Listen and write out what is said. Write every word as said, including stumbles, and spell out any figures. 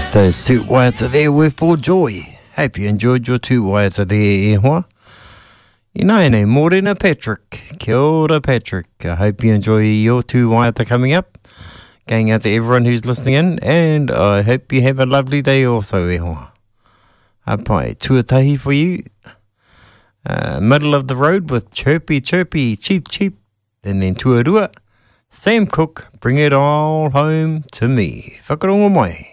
Those two waiata there were for joy. Hope you enjoyed your two waiata there, e hoa. You know, name Morena Patrick. Kia ora, Patrick. I hope you enjoy your two waiata coming up. Going out to everyone who's listening in, and I hope you have a lovely day also, e hoa. Apai, tuatahi for you. Uh, middle of the road with chirpy, chirpy, cheap, cheap. And then tuarua, Sam Cooke, bring it all home to me. Whakarongo mai.